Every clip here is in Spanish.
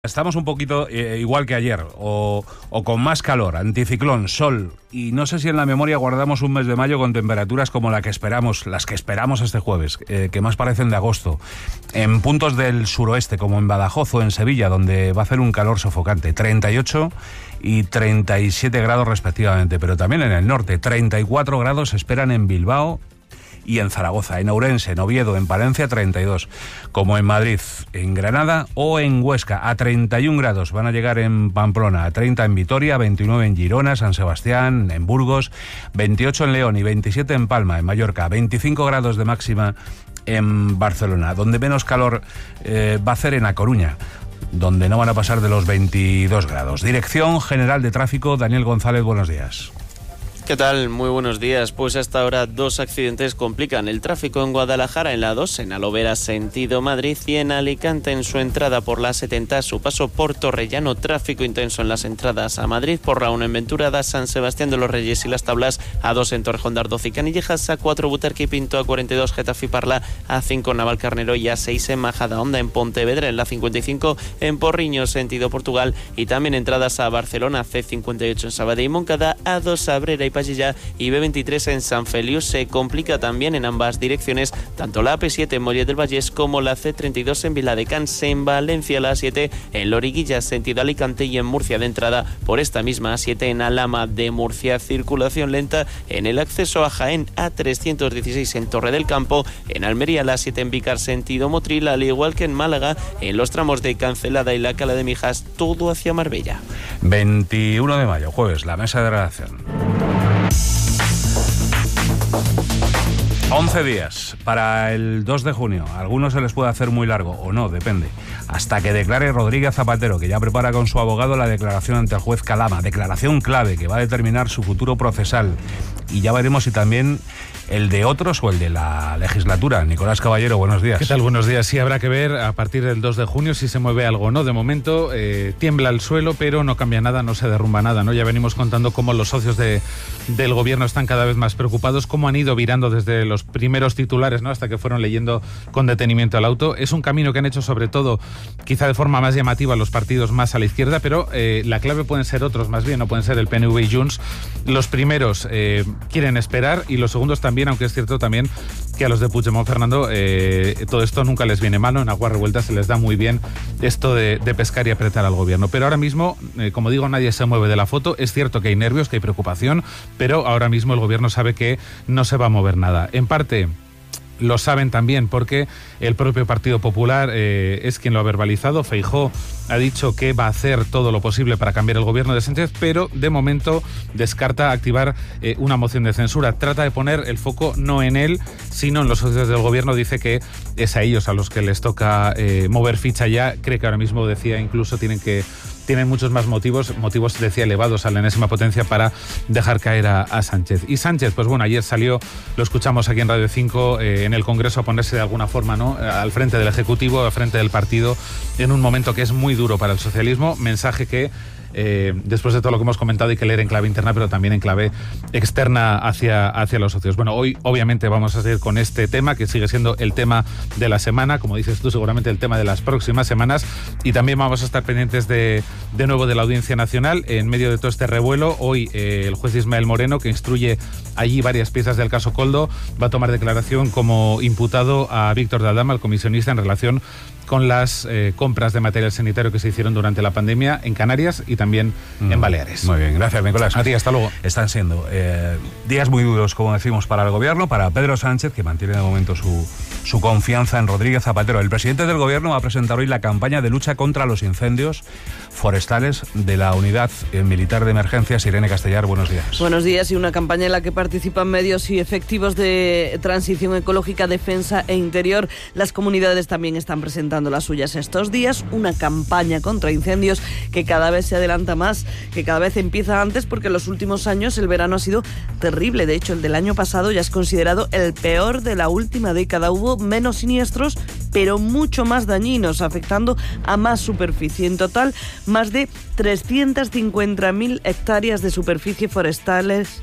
Estamos un poquito igual que ayer, o con más calor, anticiclón, sol, y no sé si en la memoria guardamos un mes de mayo con temperaturas como las que esperamos este jueves, que más parecen de agosto, en puntos del suroeste, como en Badajoz o en Sevilla, donde va a hacer un calor sofocante, 38 y 37 grados respectivamente, pero también en el norte, 34 grados se esperan en Bilbao y en Zaragoza, en Ourense, en Oviedo, en Palencia 32, como en Madrid, en Granada o en Huesca, a 31 grados van a llegar en Pamplona, a 30 en Vitoria, 29 en Girona, San Sebastián, en Burgos, 28 en León y 27 en Palma, en Mallorca, 25 grados de máxima en Barcelona. Donde menos calor va a hacer en A Coruña, donde no van a pasar de los 22 grados. Dirección General de Tráfico, Daniel González, buenos días. ¿Qué tal? Muy buenos días. Pues hasta ahora dos accidentes complican el tráfico en Guadalajara, en la 2, en Alovera sentido Madrid, y en Alicante en su entrada por la 70, a su paso por Torrellano, tráfico intenso en las entradas a Madrid, por la 1 en Venturada, San Sebastián de los Reyes y Las Tablas, a 2 en Torrejón de Ardoz y Canillejas, a 4 Butarque y Pinto, a 42 Getafe y Parla, a 5 Navalcarnero y a 6 en Majadahonda, en Pontevedra, en la 55 en Porriño sentido Portugal, y también entradas a Barcelona, C58 en Sabadell y Moncada, a 2 Abrera y Pasilla y B23 en San Feliu. Se complica también en ambas direcciones, tanto la AP7 en Mollet del Vallès como la C32 en Viladecans, en Valencia la A7 en Loriguilla sentido Alicante, y en Murcia de entrada por esta misma A7 en Alhama de Murcia. Circulación lenta en el acceso a Jaén, A316 en Torre del Campo, en Almería la A7 en Vícar sentido Motril, al igual que en Málaga en los tramos de Cancelada y la Cala de Mijas, todo hacia Marbella. 21 de mayo, jueves, la mesa de redacción. 11 días para el 2 de junio. A algunos se les puede hacer muy largo, o no, depende. Hasta que declare Rodríguez Zapatero, que ya prepara con su abogado la declaración ante el juez Calama. Declaración clave que va a determinar su futuro procesal. Y ya veremos si también el de otros o el de la legislatura. Nicolás Caballero, buenos días. ¿Qué tal? Buenos días. Sí, habrá que ver a partir del 2 de junio si se mueve algo o no. De momento tiembla el suelo, pero no cambia nada, no se derrumba nada, ¿no? Ya venimos contando cómo los socios del gobierno están cada vez más preocupados, cómo han ido virando desde los primeros titulares, ¿no?, hasta que fueron leyendo con detenimiento el auto. Es un camino que han hecho sobre todo, quizá de forma más llamativa, los partidos más a la izquierda, pero la clave pueden ser otros más bien, no pueden ser el PNV y Junts. Los primeros quieren esperar, y los segundos también, aunque es cierto también que a los de Puigdemont, Fernando, todo esto nunca les viene malo. En aguas revueltas se les da muy bien esto de pescar y apretar al gobierno. Pero ahora mismo, como digo, nadie se mueve de la foto. Es cierto que hay nervios, que hay preocupación, pero ahora mismo el gobierno sabe que no se va a mover nada. En parte lo saben también porque el propio Partido Popular es quien lo ha verbalizado. Feijóo ha dicho que va a hacer todo lo posible para cambiar el gobierno de Sánchez, pero de momento descarta activar una moción de censura. Trata de poner el foco no en él, sino en los socios del gobierno. Dice que es a ellos a los que les toca mover ficha ya. Cree que ahora mismo, decía, incluso tienen muchos más motivos, decía, elevados a la enésima potencia para dejar caer a Sánchez. Y Sánchez, pues bueno, ayer salió, lo escuchamos aquí en Radio 5, en el Congreso, a ponerse de alguna forma, ¿no?, al frente del Ejecutivo, al frente del partido, en un momento que es muy duro para el socialismo. Mensaje que, después de todo lo que hemos comentado, hay que leer en clave interna, pero también en clave externa hacia los socios. Bueno, hoy obviamente vamos a seguir con este tema, que sigue siendo el tema de la semana, como dices tú, seguramente el tema de las próximas semanas, y también vamos a estar pendientes de nuevo de la Audiencia Nacional. En medio de todo este revuelo, hoy el juez Ismael Moreno, que instruye allí varias piezas del caso Koldo, va a tomar declaración como imputado a Víctor de Aldama, el comisionista, en relación con las compras de material sanitario que se hicieron durante la pandemia en Canarias y también en Baleares. Muy bien, gracias, Nicolás. A ti, hasta luego. Están siendo días muy duros, como decimos, para el gobierno, para Pedro Sánchez, que mantiene de momento su confianza en Rodríguez Zapatero. El presidente del gobierno va a presentar hoy la campaña de lucha contra los incendios forestales de la Unidad Militar de Emergencias. Irene Castellar, buenos días. Buenos días, y una campaña en la que participan medios y efectivos de Transición Ecológica, Defensa e Interior. Las comunidades también están presentando las suyas estos días. Una campaña contra incendios que cada vez se adelanta más, que cada vez empieza antes, porque en los últimos años el verano ha sido terrible. De hecho, el del año pasado ya es considerado el peor de la última década. Hubo menos siniestros, pero mucho más dañinos, afectando a más superficie. En total, más de 350.000 hectáreas de superficie forestales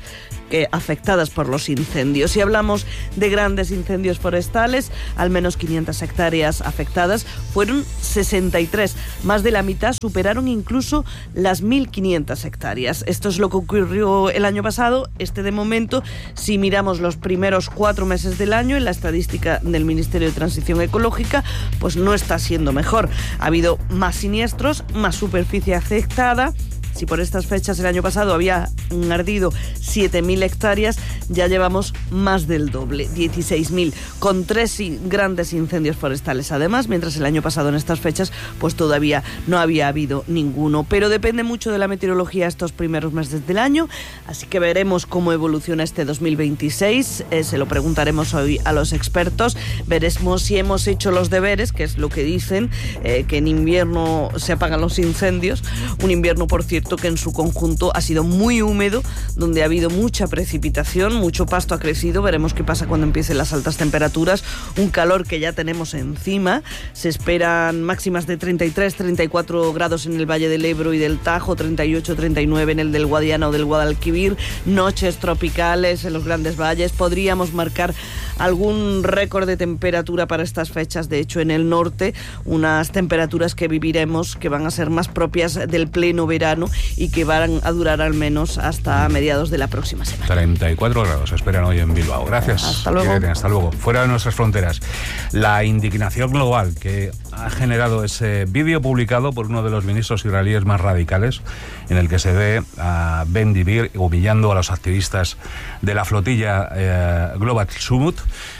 afectadas por los incendios. Si hablamos de grandes incendios forestales, al menos 500 hectáreas afectadas, fueron 63. Más de la mitad superaron incluso las 1.500 hectáreas. Esto es lo que ocurrió el año pasado. De momento, si miramos los primeros 4 meses del año, en la estadística del Ministerio de Transición Ecológica, pues no está siendo mejor. Ha habido más siniestros, más superficie afectada. Si por estas fechas el año pasado había ardido 7.000 hectáreas, ya llevamos más del doble, 16.000, con 3 grandes incendios forestales además, mientras el año pasado en estas fechas pues todavía no había habido ninguno. Pero depende mucho de la meteorología estos primeros meses del año, así que veremos cómo evoluciona este 2026, se lo preguntaremos hoy a los expertos, veremos si hemos hecho los deberes, que es lo que dicen, que en invierno se apagan los incendios, un invierno, por cierto, que en su conjunto ha sido muy húmedo, donde ha habido mucha precipitación, mucho pasto ha crecido. Veremos qué pasa cuando empiecen las altas temperaturas, un calor que ya tenemos encima. Se esperan máximas de 33, 34 grados en el Valle del Ebro y del Tajo, 38, 39 en el del Guadiana o del Guadalquivir, noches tropicales en los grandes valles. Podríamos marcar algún récord de temperatura para estas fechas, de hecho en el norte, unas temperaturas que viviremos que van a ser más propias del pleno verano y que van a durar al menos hasta mediados de la próxima semana. 34 grados esperan hoy en Bilbao. Gracias. Hasta luego. Hasta luego. Fuera de nuestras fronteras, la indignación global que ha generado ese vídeo publicado por uno de los ministros israelíes más radicales, en el que se ve a Ben-Gvir humillando a los activistas de la flotilla Global Sumut,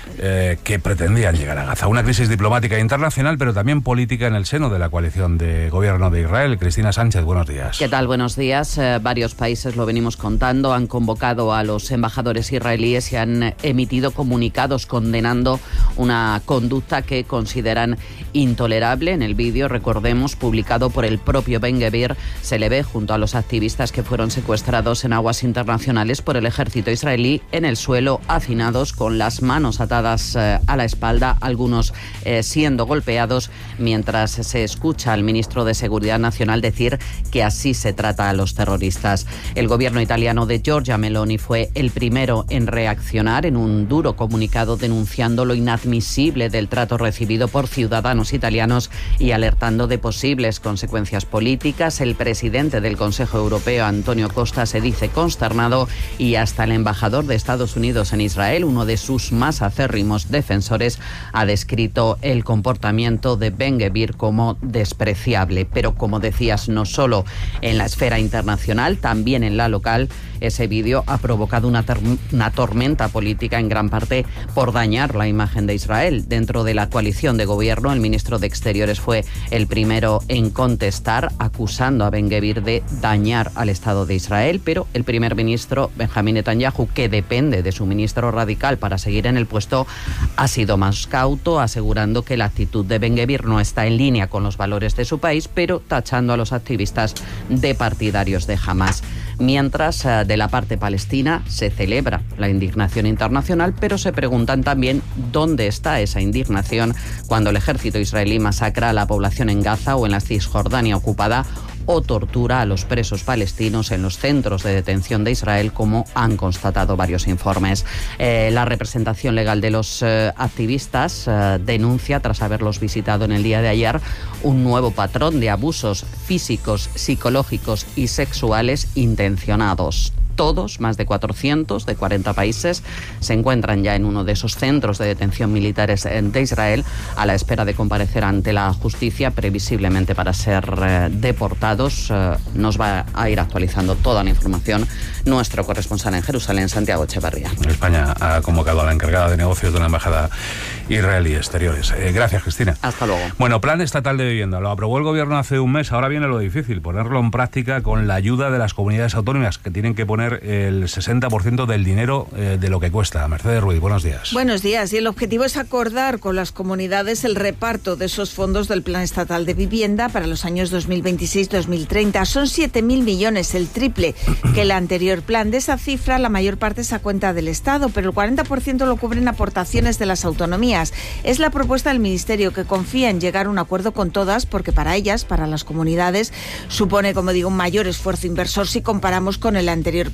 que pretendían llegar a Gaza. Una crisis diplomática internacional, pero también política en el seno de la coalición de gobierno de Israel. Cristina Sánchez, buenos días. ¿Qué tal? Buenos días. Varios países, lo venimos contando, han convocado a los embajadores israelíes y han emitido comunicados condenando una conducta que consideran intolerable. En el vídeo, recordemos, publicado por el propio Ben-Gvir, se le ve junto a los activistas que fueron secuestrados en aguas internacionales por el ejército israelí en el suelo, hacinados, con las manos atadas a la espalda, algunos siendo golpeados, mientras se escucha al ministro de Seguridad Nacional decir que así se trata a los terroristas. El gobierno italiano de Giorgia Meloni fue el primero en reaccionar en un duro comunicado denunciando lo inadmisible del trato recibido por ciudadanos italianos y alertando de posibles consecuencias políticas. El presidente del Consejo Europeo, Antonio Costa, se dice consternado, y hasta el embajador de Estados Unidos en Israel, uno de sus más acérrimos defensores, ha descrito el comportamiento de Ben-Gvir como despreciable. Pero, como decías, no solo en la esfera internacional, también en la local, ese vídeo ha provocado una tormenta política, en gran parte por dañar la imagen de Israel. Dentro de la coalición de gobierno, el ministro de Exteriores fue el primero en contestar, acusando a Ben-Gvir de dañar al Estado de Israel, pero el primer ministro, Benjamín Netanyahu, que depende de su ministro radical para seguir en el puesto, ha sido más cauto, asegurando que la actitud de Ben-Gvir no está en línea con los valores de su país, pero tachando a los activistas de partidarios de Hamás. Mientras, de la parte palestina se celebra la indignación internacional, pero se preguntan también dónde está esa indignación cuando el ejército israelí masacra a la población en Gaza o en la Cisjordania ocupada, o tortura a los presos palestinos en los centros de detención de Israel, como han constatado varios informes. La representación legal de los activistas denuncia, tras haberlos visitado en el día de ayer, un nuevo patrón de abusos físicos, psicológicos y sexuales intencionados. Todos, más de 400 de 40 países, se encuentran ya en uno de esos centros de detención militares de Israel, a la espera de comparecer ante la justicia, previsiblemente para ser deportados. Nos va a ir actualizando toda la información nuestro corresponsal en Jerusalén, Santiago Echevarría. España ha convocado a la encargada de negocios de la embajada israelí exteriores. Gracias, Cristina. Hasta luego. Bueno, Plan Estatal de Vivienda. Lo aprobó el gobierno hace un mes. Ahora viene lo difícil, ponerlo en práctica con la ayuda de las comunidades autónomas, que tienen que poner el 60% del dinero de lo que cuesta. Mercedes Ruiz, buenos días. Buenos días. Y el objetivo es acordar con las comunidades el reparto de esos fondos del Plan Estatal de Vivienda para los años 2026-2030. Son 7.000 millones, el triple que el anterior plan. De esa cifra, la mayor parte es a cuenta del Estado, pero el 40% lo cubren aportaciones de las autonomías. Es la propuesta del Ministerio, que confía en llegar a un acuerdo con todas, porque para ellas, para las comunidades, supone, como digo, un mayor esfuerzo inversor si comparamos con el anterior plan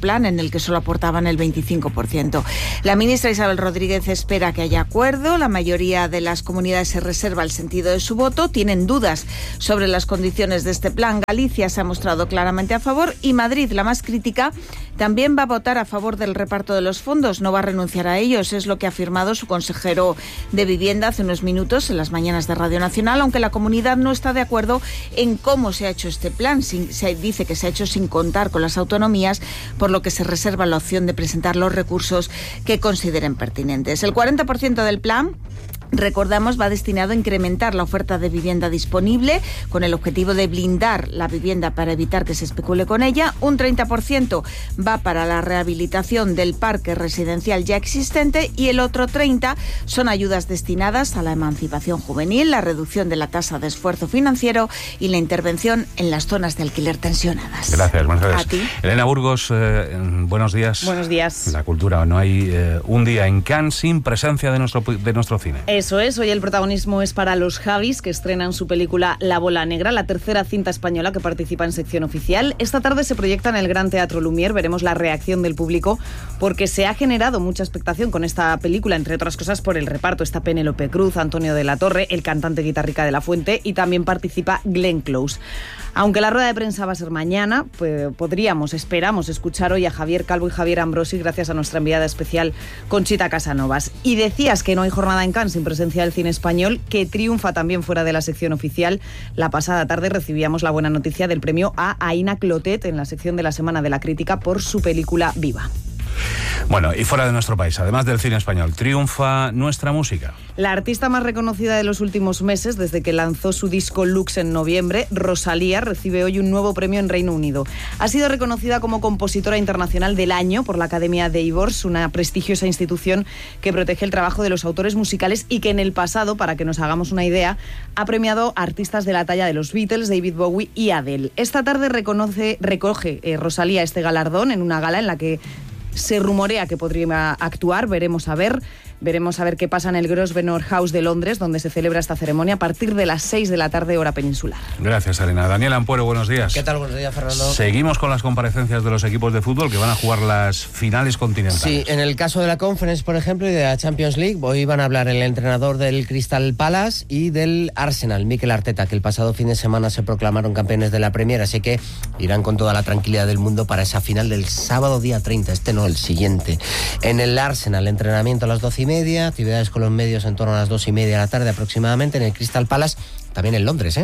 plan en el que solo aportaban el 25%. La ministra Isabel Rodríguez espera que haya acuerdo. La mayoría de las comunidades se reserva el sentido de su voto. Tienen dudas sobre las condiciones de este plan. Galicia se ha mostrado claramente a favor y Madrid, la más crítica, también va a votar a favor del reparto de los fondos. No va a renunciar a ellos, es lo que ha afirmado su consejero de Vivienda hace unos minutos en las mañanas de Radio Nacional, aunque la comunidad no está de acuerdo en cómo se ha hecho este plan. Se dice que se ha hecho sin contar con las autonomías, por lo que se reserva la opción de presentar los recursos que consideren pertinentes. El 40% del plan, recordamos, va destinado a incrementar la oferta de vivienda disponible con el objetivo de blindar la vivienda para evitar que se especule con ella. Un 30% va para la rehabilitación del parque residencial ya existente y el otro 30% son ayudas destinadas a la emancipación juvenil, la reducción de la tasa de esfuerzo financiero y la intervención en las zonas de alquiler tensionadas. Gracias, Mercedes. A ti. Elena Burgos, buenos días. Buenos días. La cultura, no hay un día en Cannes sin presencia de nuestro cine. Eso es, hoy el protagonismo es para los Javis, que estrenan su película La Bola Negra, la tercera cinta española que participa en sección oficial. Esta tarde se proyecta en el Gran Teatro Lumière, veremos la reacción del público, porque se ha generado mucha expectación con esta película, entre otras cosas por el reparto. Está Penélope Cruz, Antonio de la Torre, el cantante Guitarrica de la Fuente y también participa Glenn Close. Aunque la rueda de prensa va a ser mañana, pues esperamos escuchar hoy a Javier Calvo y Javier Ambrosi, gracias a nuestra enviada especial Conchita Casanovas. Y decías que no hay jornada en Cannes sin presencia del cine español, que triunfa también fuera de la sección oficial. La pasada tarde recibíamos la buena noticia del premio a Aina Clotet en la sección de la Semana de la Crítica por su película Viva. Bueno, y fuera de nuestro país, además del cine español, triunfa nuestra música. La artista más reconocida de los últimos meses, desde que lanzó su disco Lux en noviembre, Rosalía, recibe hoy un nuevo premio en Reino Unido. Ha sido reconocida como compositora internacional del año por la Academia de Ivors, una prestigiosa institución que protege el trabajo de los autores musicales y que en el pasado, para que nos hagamos una idea, ha premiado a artistas de la talla de los Beatles, David Bowie y Adele. Esta tarde recoge Rosalía este galardón en una gala en la que se rumorea que podría actuar. Veremos a ver qué pasa en el Grosvenor House de Londres, donde se celebra esta ceremonia a partir de las 6 de la tarde, hora peninsular. Gracias, Elena. Daniel Ampuero, buenos días. ¿Qué tal? Buenos días, Fernando. Seguimos con las comparecencias de los equipos de fútbol que van a jugar las finales continentales. Sí, en el caso de la Conference, por ejemplo, y de la Champions League, hoy van a hablar el entrenador del Crystal Palace y del Arsenal, Mikel Arteta, que el pasado fin de semana se proclamaron campeones de la Premier, así que irán con toda la tranquilidad del mundo para esa final del sábado día 30, el siguiente. En el Arsenal, entrenamiento a las 12:30, actividades con los medios en torno a las 2:30 de la tarde aproximadamente. En el Crystal Palace, también en Londres,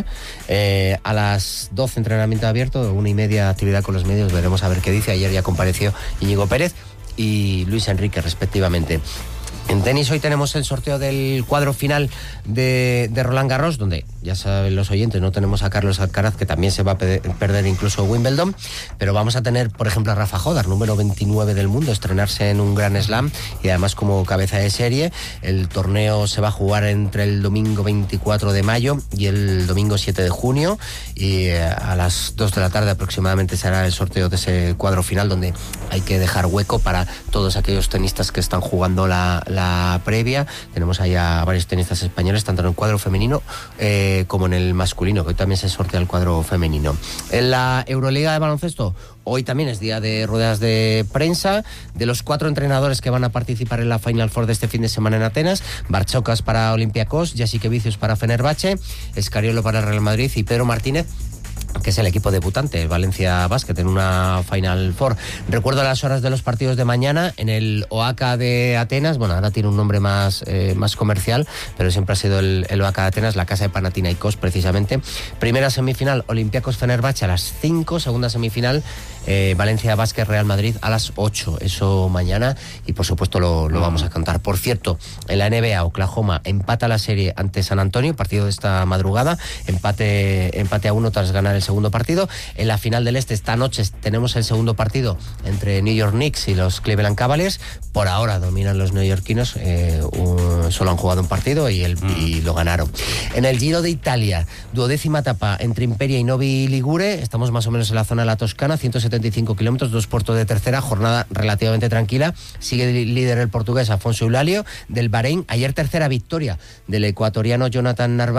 a las 12 entrenamiento abierto, 1:30 actividad con los medios. Veremos a ver qué dice. Ayer ya compareció Íñigo Pérez y Luis Enrique respectivamente. En tenis hoy tenemos el sorteo del cuadro final de Roland Garros, donde ya saben los oyentes, no tenemos a Carlos Alcaraz, que también se va a perder incluso Wimbledon, pero vamos a tener, por ejemplo, a Rafa Jodar, número 29 del mundo, estrenarse en un Grand Slam y además como cabeza de serie. El torneo se va a jugar entre el domingo 24 de mayo y el domingo 7 de junio y a las 2 de la tarde aproximadamente será el sorteo de ese cuadro final, donde hay que dejar hueco para todos aquellos tenistas que están jugando la previa. Tenemos ahí a varios tenistas españoles, tanto en el cuadro femenino como en el masculino, que hoy también se sortea el cuadro femenino. En la Euroliga de baloncesto, hoy también es día de ruedas de prensa de los 4 entrenadores que van a participar en la Final Four de este fin de semana en Atenas. Barchocas para Olympiacos, Jasikevičius para Fenerbahce, Escariolo para el Real Madrid y Pedro Martínez, que es el equipo debutante, Valencia Basket, en una Final Four. Recuerdo las horas de los partidos de mañana en el OACA de Atenas. Bueno, ahora tiene un nombre más comercial, pero siempre ha sido el OACA de Atenas, la casa de Panathinaikos precisamente. Primera semifinal, Olympiacos Fenerbahce a las 5, segunda semifinal, Valencia Basket Real Madrid a las 8, eso mañana, y por supuesto lo vamos a contar. Por cierto, en la NBA, Oklahoma empata la serie ante San Antonio, partido de esta madrugada, empate a 1 tras ganar el segundo partido. En la final del Este, esta noche tenemos el segundo partido entre New York Knicks y los Cleveland Cavaliers. Por ahora dominan los neoyorquinos, solo han jugado un partido y lo ganaron. En el Giro de Italia, 12ª etapa entre Imperia y Novi Ligure, estamos más o menos en la zona de la Toscana, 175 kilómetros, 2 puertos de tercera, jornada relativamente tranquila. Sigue líder el portugués Afonso Eulalio del Bahrein. Ayer tercera victoria del ecuatoriano Jonathan Narváez,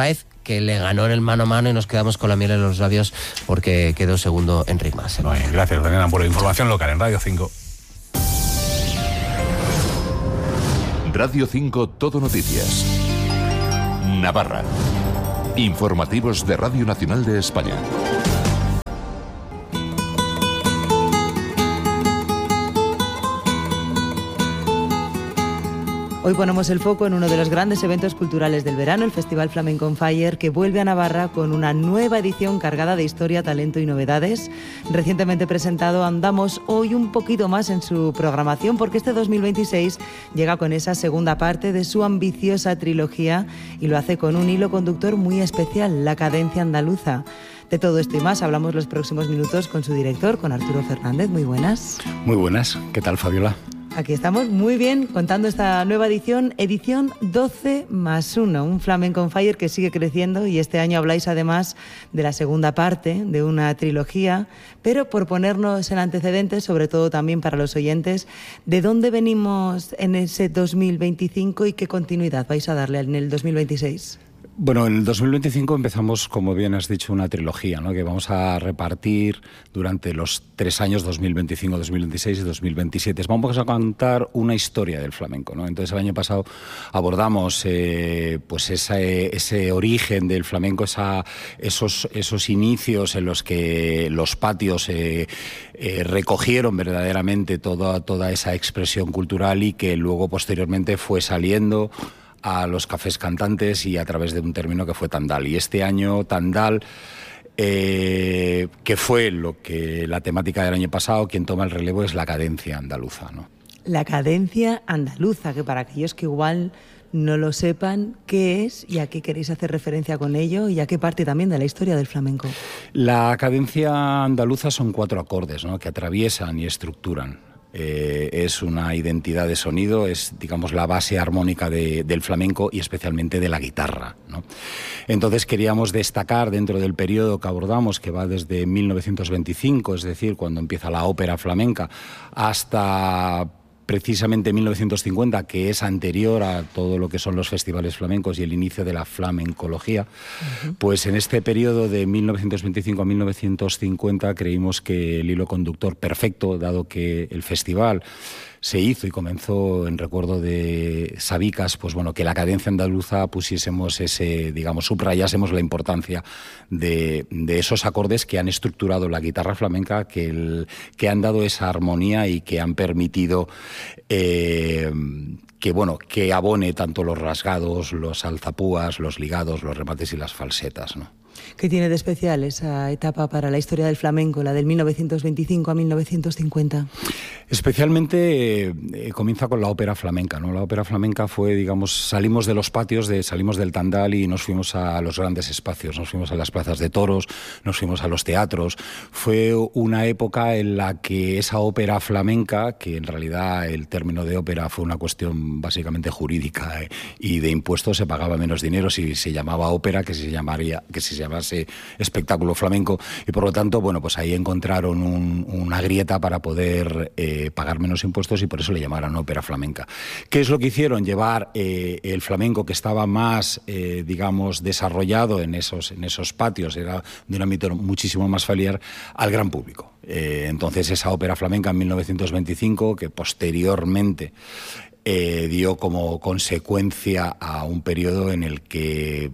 que le ganó en el mano a mano y nos quedamos con la miel en los labios porque quedó segundo Enric Mas. Gracias, Daniela, por la información local en Radio 5. Radio 5 Todo Noticias. Navarra. Informativos de Radio Nacional de España. Hoy ponemos el foco en uno de los grandes eventos culturales del verano, el Festival Flamenco on Fire, que vuelve a Navarra con una nueva edición cargada de historia, talento y novedades. Recientemente presentado, andamos hoy un poquito más en su programación porque este 2026 llega con esa segunda parte de su ambiciosa trilogía y lo hace con un hilo conductor muy especial, la cadencia andaluza. De todo esto y más hablamos los próximos minutos con su director, con Arturo Fernández. Muy buenas. Muy buenas. ¿Qué tal, Fabiola? Aquí estamos muy bien contando esta nueva edición 12+1, un Flamenco on Fire que sigue creciendo y este año habláis además de la segunda parte de una trilogía, pero por ponernos en antecedentes, sobre todo también para los oyentes, ¿de dónde venimos en ese 2025 y qué continuidad vais a darle en el 2026? Bueno, en el 2025 empezamos, como bien has dicho, una trilogía, ¿no?, que vamos a repartir durante los 3 años, 2025, 2026 y 2027. Vamos a contar una historia del flamenco, ¿no? Entonces, el año pasado abordamos pues ese origen del flamenco, esos inicios en los que los patios recogieron verdaderamente toda esa expresión cultural y que luego posteriormente fue saliendo a los cafés cantantes y a través de un término que fue Tandal. Y este año Tandal, que fue la temática del año pasado, quien toma el relevo es la cadencia andaluza, ¿no? La cadencia andaluza, que para aquellos que igual no lo sepan, ¿qué es y a qué queréis hacer referencia con ello y a qué parte también de la historia del flamenco? La cadencia andaluza son 4 acordes, ¿no?, que atraviesan y estructuran. Es una identidad de sonido, es, digamos, la base armónica del flamenco y especialmente de la guitarra, ¿no? Entonces queríamos destacar dentro del periodo que abordamos, que va desde 1925, es decir, cuando empieza la ópera flamenca, hasta precisamente 1950, que es anterior a todo lo que son los festivales flamencos y el inicio de la flamencología, pues en este periodo de 1925 a 1950 creímos que el hilo conductor perfecto, dado que el festival se hizo y comenzó en recuerdo de Sabicas, pues bueno, que la cadencia andaluza pusiésemos subrayásemos la importancia de esos acordes que han estructurado la guitarra flamenca, que han dado esa armonía y que han permitido que abone tanto los rasgados, los alzapúas, los ligados, los remates y las falsetas, ¿no? ¿Qué tiene de especial esa etapa para la historia del flamenco, la del 1925 a 1950? Especialmente comienza con la ópera flamenca, ¿no? La ópera flamenca fue, digamos, salimos de los patios, salimos del Tandal y nos fuimos a los grandes espacios, nos fuimos a las plazas de toros, nos fuimos a los teatros. Fue una época en la que esa ópera flamenca, que en realidad el término de ópera fue una cuestión básicamente jurídica y de impuestos, se pagaba menos dinero si se llamaba ópera que si se llamase espectáculo flamenco, y por lo tanto, bueno, pues ahí encontraron una grieta para poder pagar menos impuestos y por eso le llamaron ópera flamenca. ¿Qué es lo que hicieron? Llevar el flamenco, que estaba más, digamos, desarrollado en esos patios, era de un ámbito muchísimo más familiar, al gran público. Entonces esa ópera flamenca en 1925, que posteriormente dio como consecuencia a un periodo en el que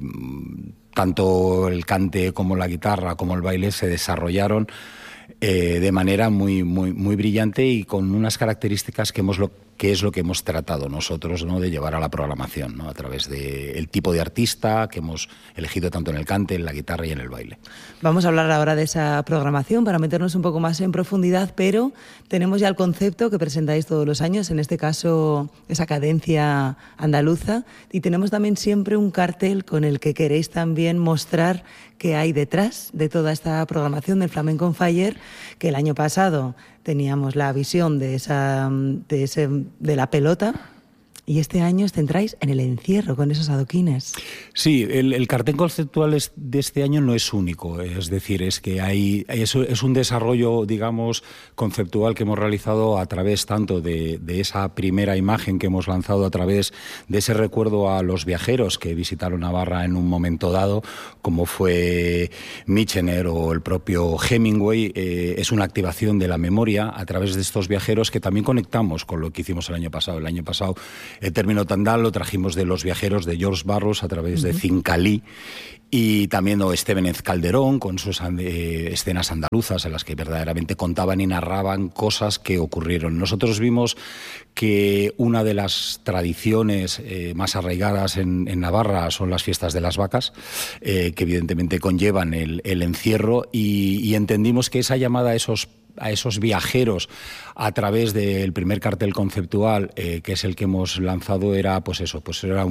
tanto el cante como la guitarra como el baile se desarrollaron de manera muy, muy, muy brillante y con unas características que es lo que hemos tratado nosotros, ¿no?, de llevar a la programación, ¿no?, a través del tipo de artista que hemos elegido tanto en el cante, en la guitarra y en el baile. Vamos a hablar ahora de esa programación para meternos un poco más en profundidad, pero tenemos ya el concepto que presentáis todos los años, en este caso esa cadencia andaluza, y tenemos también siempre un cartel con el que queréis también mostrar qué hay detrás de toda esta programación del Flamenco on Fire, que el año pasado teníamos la visión de la pelota, Y este año os centráis en el encierro con esos adoquines. Sí, el cartel conceptual de este año no es único, es decir, es que es un desarrollo, digamos, conceptual que hemos realizado a través tanto de esa primera imagen que hemos lanzado, a través de ese recuerdo a los viajeros que visitaron Navarra en un momento dado, como fue Michener o el propio Hemingway. Es una activación de la memoria a través de estos viajeros que también conectamos con lo que hicimos el año pasado. El año pasado el término Tandal lo trajimos de los viajeros de George Barros a través de Cincalí, y también Estévenez Calderón con sus escenas andaluzas en las que verdaderamente contaban y narraban cosas que ocurrieron. Nosotros vimos que una de las tradiciones más arraigadas en Navarra son las fiestas de las vacas, que evidentemente conllevan el encierro, y entendimos que esa llamada a esos viajeros a través del primer cartel conceptual, que es el que hemos lanzado, era era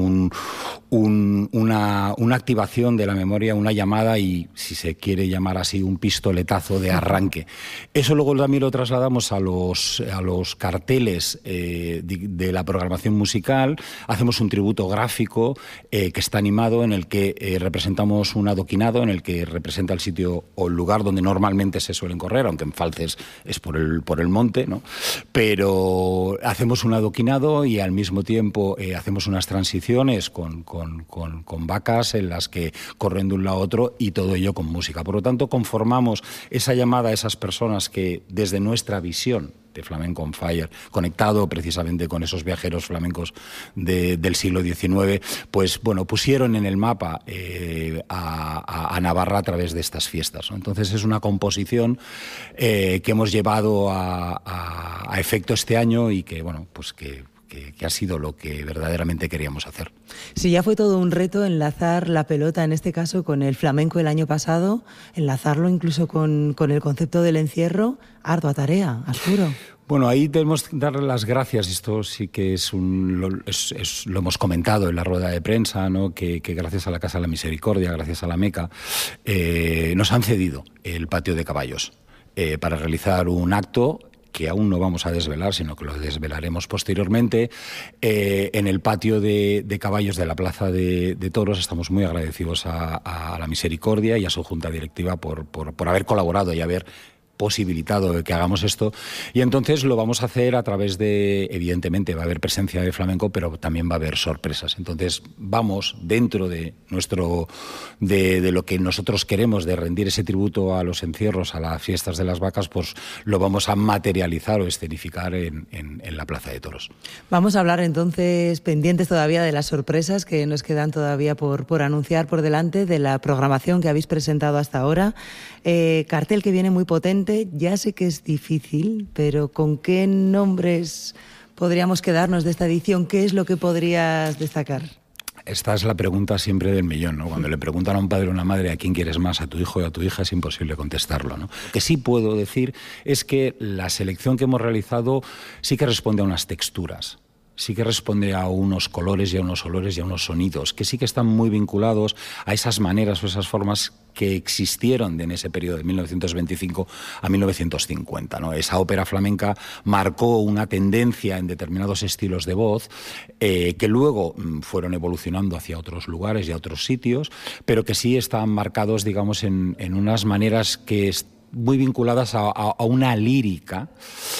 una activación de la memoria, una llamada y, si se quiere llamar así, un pistoletazo de arranque. Eso luego también lo trasladamos a los carteles de la programación musical. Hacemos un tributo gráfico que está animado, en el que representamos un adoquinado, en el que representa el sitio o el lugar donde normalmente se suelen correr, aunque en Falces es por el monte, ¿no? Pero hacemos un adoquinado y al mismo tiempo hacemos unas transiciones con vacas en las que corren de un lado a otro, y todo ello con música. Por lo tanto, conformamos esa llamada a esas personas que, desde nuestra visión de Flamenco on Fire, conectado precisamente con esos viajeros flamencos del siglo XIX, pues bueno, pusieron en el mapa a Navarra a través de estas fiestas, ¿no? Entonces es una composición que hemos llevado a efecto este año, y que, bueno, pues que ha sido lo que verdaderamente queríamos hacer. Sí, ya fue todo un reto enlazar la pelota, en este caso con el flamenco el año pasado, enlazarlo incluso con el concepto del encierro. Ardua tarea, Arturo. Bueno, ahí debemos darle las gracias. Esto sí que lo hemos comentado en la rueda de prensa, ¿no? Que gracias a la Casa de la Misericordia, gracias a la Meca, nos han cedido el patio de caballos para realizar un acto que aún no vamos a desvelar, sino que lo desvelaremos posteriormente. En el patio de caballos de la Plaza de Toros estamos muy agradecidos a la Misericordia y a su junta directiva por haber colaborado y haber posibilitado que hagamos esto, y entonces lo vamos a hacer a través de, evidentemente va a haber presencia de flamenco, pero también va a haber sorpresas. Entonces vamos, dentro de de lo que nosotros queremos, de rendir ese tributo a los encierros, a las fiestas de las vacas, pues lo vamos a materializar o escenificar en la Plaza de Toros. Vamos a hablar entonces, pendientes todavía de las sorpresas que nos quedan todavía por anunciar por delante, de la programación que habéis presentado hasta ahora. Cartel que viene muy potente. Ya sé que es difícil, pero ¿con qué nombres podríamos quedarnos de esta edición? ¿Qué es lo que podrías destacar? Esta es la pregunta siempre del millón, ¿no? Cuando le preguntan a un padre o una madre a quién quieres más, a tu hijo o a tu hija, es imposible contestarlo, ¿no? Lo que sí puedo decir es que la selección que hemos realizado sí que responde a unas texturas. Sí que responde a unos colores y a unos olores y a unos sonidos, que sí que están muy vinculados a esas maneras o esas formas que existieron en ese periodo de 1925 a 1950, ¿no? Esa ópera flamenca marcó una tendencia en determinados estilos de voz que luego fueron evolucionando hacia otros lugares y a otros sitios, pero que sí están marcados, digamos, en unas maneras que muy vinculadas a una lírica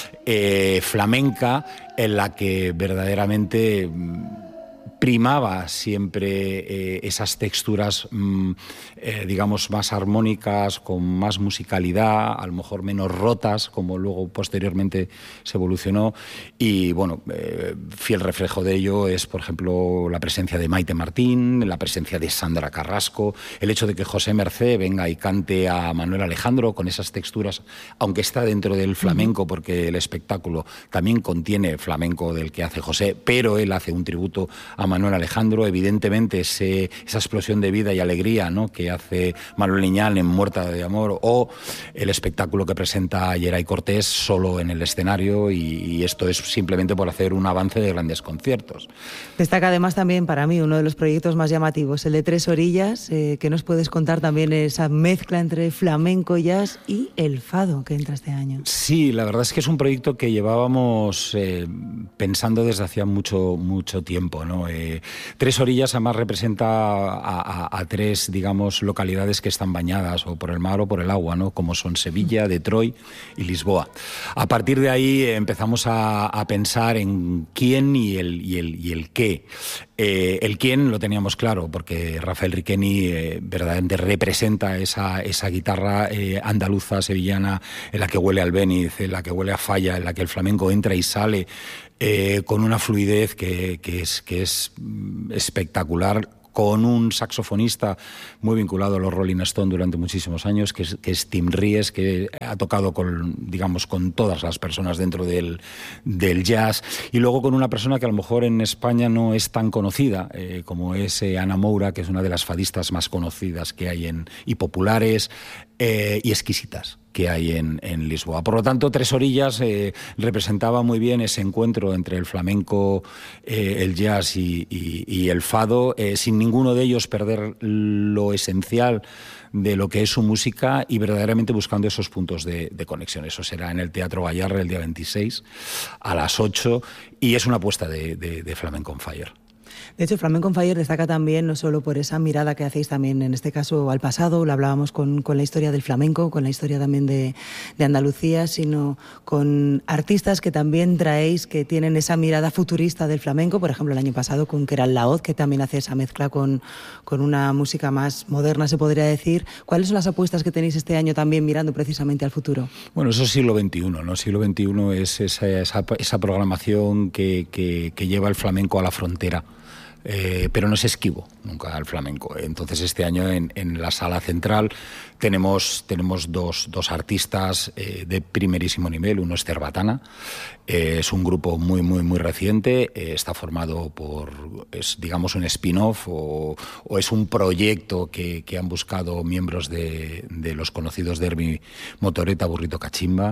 flamenca en la que verdaderamente primaba siempre esas texturas, digamos, más armónicas, con más musicalidad, a lo mejor menos rotas, como luego posteriormente se evolucionó. Y bueno, fiel reflejo de ello es, por ejemplo, la presencia de Maite Martín, la presencia de Sandra Carrasco, el hecho de que José Mercé venga y cante a Manuel Alejandro con esas texturas, aunque está dentro del flamenco, porque el espectáculo también contiene flamenco del que hace José, pero él hace un tributo a Manuel Alejandro, evidentemente esa explosión de vida y alegría, ¿no?, que hace Manuel Liñán en Muerta de Amor, o el espectáculo que presenta Yeray Cortés solo en el escenario, y esto es simplemente por hacer un avance de grandes conciertos. Destaca además también para mí uno de los proyectos más llamativos, el de Tres Orillas, que nos puedes contar también esa mezcla entre flamenco, jazz y el fado que entra este año. Sí, la verdad es que es un proyecto que llevábamos pensando desde hacía mucho tiempo, ¿no? Tres Orillas además representa a tres, digamos, localidades que están bañadas o por el mar o por el agua, ¿no?, como son Sevilla, Detroit y Lisboa. A partir de ahí empezamos a pensar en quién y el qué. El quién lo teníamos claro, porque Rafael Riqueni verdaderamente representa esa guitarra andaluza, sevillana, en la que huele a albéniz, en la que huele a falla, en la que el flamenco entra y sale con una fluidez que es espectacular, con un saxofonista muy vinculado a los Rolling Stones durante muchísimos años, que es Tim Ries, que ha tocado con todas las personas dentro del jazz, y luego con una persona que a lo mejor en España no es tan conocida, como es Ana Moura, que es una de las fadistas más conocidas que hay y populares y exquisitas que hay en Lisboa. Por lo tanto, Tres Orillas representaba muy bien ese encuentro entre el flamenco, el jazz y el fado, sin ninguno de ellos perder lo esencial de lo que es su música, y verdaderamente buscando esos puntos de conexión. Eso será en el Teatro Gallarre el día 26 a las 8, y es una apuesta de Flamenco on Fire. De hecho, Flamenco on Fire destaca también no solo por esa mirada que hacéis también, en este caso, al pasado, lo hablábamos con la historia del flamenco, con la historia también de Andalucía, sino con artistas que también traéis, que tienen esa mirada futurista del flamenco. Por ejemplo, el año pasado con Keral Laoz, que también hace esa mezcla con una música más moderna, se podría decir. ¿Cuáles son las apuestas que tenéis este año también mirando precisamente al futuro? Bueno, eso es siglo XXI, ¿no? Siglo XXI es esa programación que lleva el flamenco a la frontera. Pero no es esquivo nunca al flamenco. Entonces este año en la sala central tenemos dos artistas de primerísimo nivel. Uno es Cerbatana, es un grupo muy reciente, está formado es digamos un spin-off o es un proyecto que han buscado miembros de los conocidos Derby Motoreta, Burrito Cachimba.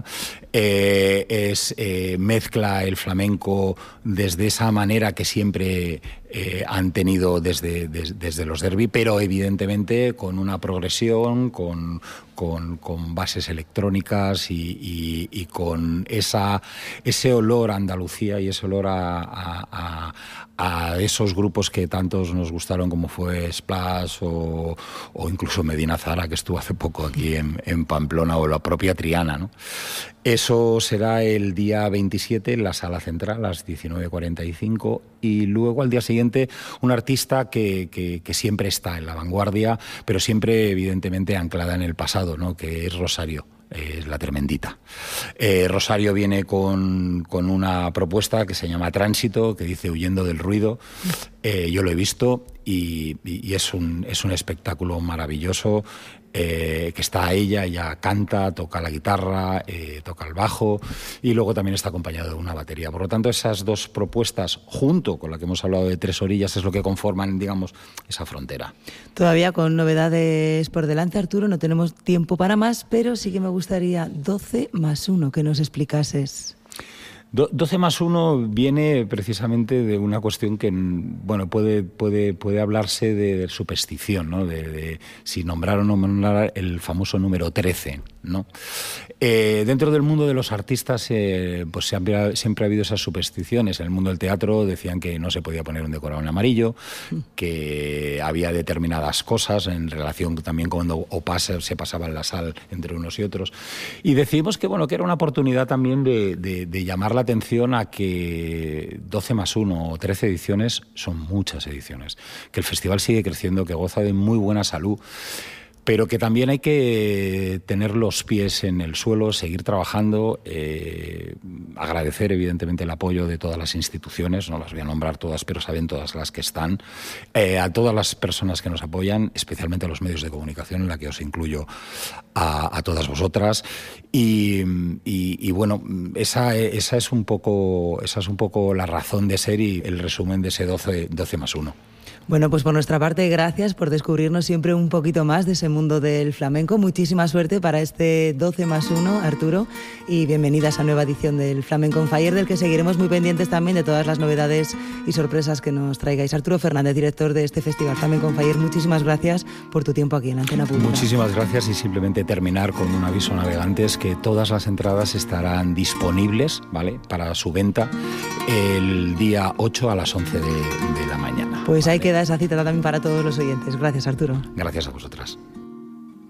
Mezcla el flamenco desde esa manera que siempre han tenido desde los Derby, pero evidentemente con una progresión, con bases electrónicas y con ese olor a Andalucía y ese olor a esos grupos que tantos nos gustaron, como fue Splash o incluso Medina Zara, que estuvo hace poco aquí en Pamplona, o la propia Triana, ¿no? Eso será el día 27 en la Sala Central a las 19:45, y luego al día siguiente un artista que siempre está en la vanguardia, pero siempre evidentemente anclada en el pasado, ¿no?, que es Rosario. Es la Tremendita. Rosario viene con una propuesta que se llama Tránsito, que dice Huyendo del ruido. Yo lo he visto y es un espectáculo maravilloso, que está ella canta, toca la guitarra, toca el bajo, y luego también está acompañado de una batería. Por lo tanto, esas dos propuestas, junto con la que hemos hablado de Tres Orillas, es lo que conforman, digamos, esa frontera. Todavía con novedades por delante, Arturo, no tenemos tiempo para más, pero sí que me gustaría 12+1, que nos explicases. 12+1 viene precisamente de una cuestión que, bueno, puede hablarse de superstición, ¿no? De si nombrar o no nombrar el famoso número 13, ¿no? Dentro del mundo de los artistas, pues siempre ha habido esas supersticiones. En el mundo del teatro decían que no se podía poner un decorado en amarillo, que había determinadas cosas en relación también cuando se pasaba en la sal entre unos y otros. Y decidimos que era una oportunidad también de llamar la atención a que 12+1 o 13 ediciones son muchas ediciones, que el festival sigue creciendo, que goza de muy buena salud, pero que también hay que tener los pies en el suelo, seguir trabajando, agradecer evidentemente el apoyo de todas las instituciones, no las voy a nombrar todas, pero saben todas las que están, a todas las personas que nos apoyan, especialmente a los medios de comunicación, en la que os incluyo a todas vosotras, y bueno, esa es un poco la razón de ser y el resumen de ese 12 más 1. Bueno, pues por nuestra parte, gracias por descubrirnos siempre un poquito más de ese mundo del flamenco. Muchísima suerte para este 12 más 1, Arturo, y bienvenida a esa nueva edición del Flamenco on Fire, del que seguiremos muy pendientes también de todas las novedades y sorpresas que nos traigáis. Arturo Fernández, director de este festival Flamenco on Fire, muchísimas gracias por tu tiempo aquí en la Antena Pública. Muchísimas gracias, y simplemente terminar con un aviso a navegantes que todas las entradas estarán disponibles, ¿vale?, para su venta el día 8 a las 11 de la mañana. Pues ahí queda esa cita también para todos los oyentes. Gracias, Arturo. Gracias a vosotras.